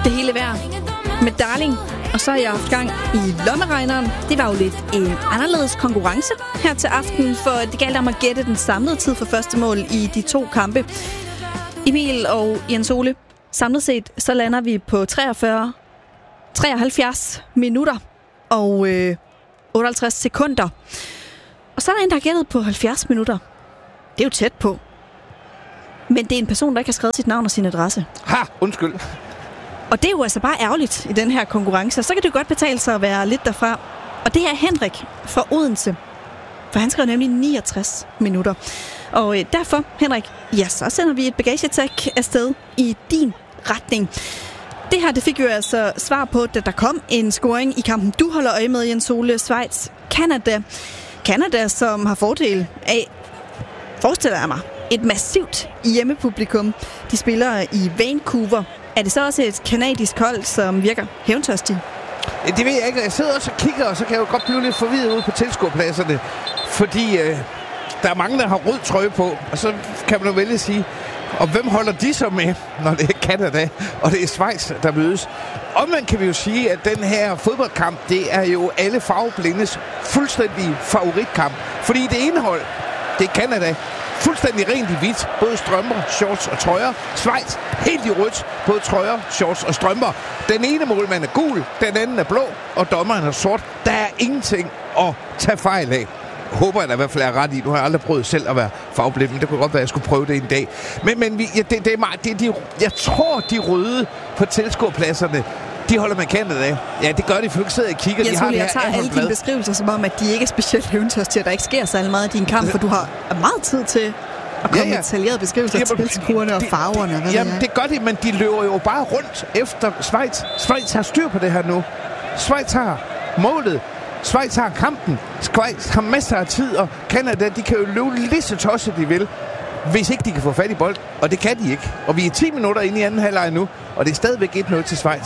det hele værd med Darling. Og så har jeg haft gang i lommeregneren. Det var jo lidt en anderledes konkurrence her til aften, for det galt om at gætte den samlede tid for første mål i de 2 kampe. Emil og Jens Ole, samlet set så lander vi på 73 minutter og 58 sekunder. Og så er der en, der har gættet på 70 minutter. Det er jo tæt på. Men det er en person, der ikke har skrevet sit navn og sin adresse. Ha! Undskyld. Og det er jo altså bare ærgerligt i den her konkurrence. Så kan det jo godt betale sig at være lidt derfra. Og det er Henrik fra Odense. For han skrev nemlig 69 minutter. Og derfor, Henrik, ja, så sender vi et bagagetag afsted i din retning. Det her, det fik jo altså svar på, da der kom en scoring i kampen. Du holder øje med, Jens Ole. Schweiz, Canada, som har fordel af, forestiller jeg mig, et massivt hjemmepublikum. De spiller i Vancouver. Er det så også et kanadisk hold, som virker hævntørstige? Det ved jeg ikke. Jeg sidder også og kigger, og så kan jeg jo godt blive lidt forvirret ude på tilskuerpladserne. Fordi der er mange, der har rød trøje på, og så kan man jo vælge at sige, og hvem holder de så med, når det er Canada, og det er Schweiz, der mødes? Omvendt kan vi jo sige, at den her fodboldkamp, det er jo alle farveblindes fuldstændig favoritkamp. Fordi det ene hold, det er Canada, fuldstændig rent i hvidt. Både strømper, shorts og trøjer. Schweiz helt i rødt. Både trøjer, shorts og strømper. Den ene målmand er gul, den anden er blå, og dommeren er sort. Der er ingenting at tage fejl af. Håber jeg da i hvert fald er ret i. Nu har jeg aldrig prøvet selv at være farveblind, men det kunne godt være, at jeg skulle prøve det en dag. Men jeg tror, de røde på tilskuerpladserne, de holder med Canada. Ja, det gør de, for du sidder og kigger. Jeg tager alle dine beskrivelser som om, at de ikke er specielt hævntørstige, at der ikke sker så meget i din kamp, for du har meget tid til at komme med detaljerede beskrivelser til tilskuerne og farverne. Jamen, det gør de, men de løber jo bare rundt efter Schweiz. Schweiz har styr på det her nu. Schweiz har målet. Schweiz har kampen. Schweiz har masser af tid, og Canada, de kan jo løbe lige så tosset, de vil, hvis ikke de kan få fat i bold. Og det kan de ikke. Og vi er 10 minutter inde i anden halvleg nu, og det er stadigvæk 1-0 til Schweiz.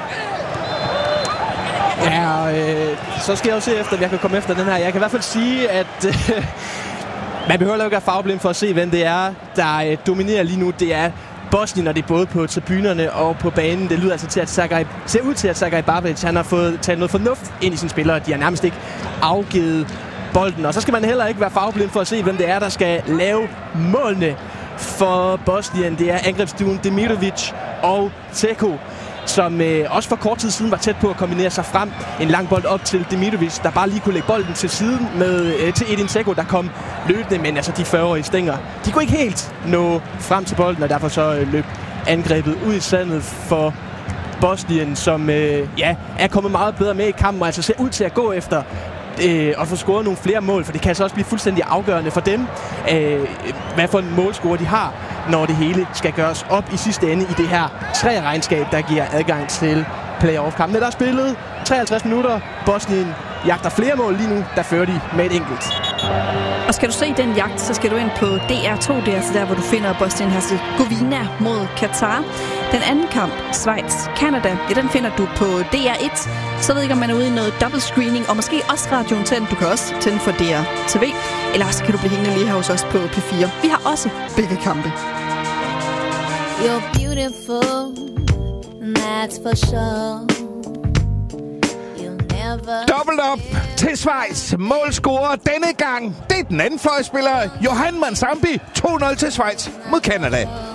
Ja, så skal jeg jo se efter, at jeg kan komme efter den her. Jeg kan i hvert fald sige, at man behøver ikke at være farveblind for at se, hvem det er, der dominerer lige nu. Det er Bosnien, og det er både på tribunerne og på banen. Det lyder altså til, at ser ud til, at Sergej Babic, han har fået taget noget fornuft ind i sine spillere. De har nærmest ikke afgivet bolden. Og så skal man heller ikke være farveblind for at se, hvem det er, der skal lave målene for Bosnien. Det er angrebsduoen Demirovic og Teko, som også for kort tid siden var tæt på at kombinere sig frem. En lang bold op til Demirovic, der bare lige kunne lægge bolden til siden til Edin Dzeko, der kom løbende. Men altså de 40-årige stænger, de kunne ikke helt nå frem til bolden, og derfor så løb angrebet ud i sandet for Bosnien, som er kommet meget bedre med i kampen, og altså ser ud til at gå efter og få scoret nogle flere mål, for det kan altså også blive fuldstændig afgørende for dem, hvad for en målscore de har, når det hele skal gøres op i sidste ende i det her 3-regnskab, der giver adgang til playoff-kampen. Der er spillet 53 minutter. Bosnien jagter flere mål lige nu, der fører de med et enkelt. Og skal du se den jagt, så skal du ind på DR2, det er altså der, hvor du finder Bosnien-Hercegovina mod Katar. Den anden kamp, Schweiz-Canada, den finder du på DR1. Så ved jeg ikke, om man er ude i noget double screening, og måske også radioen tændt. Du kan også tænde for DR-TV, eller også kan du blive hængende lige her hos os på P4. Vi har også begge kampe. You're beautiful, that's for sure. Dobbelt op til Schweiz. Målscorer denne gang. Det er den anden fløjspiller, Johan Mansambi. 2-0 til Schweiz mod Canada.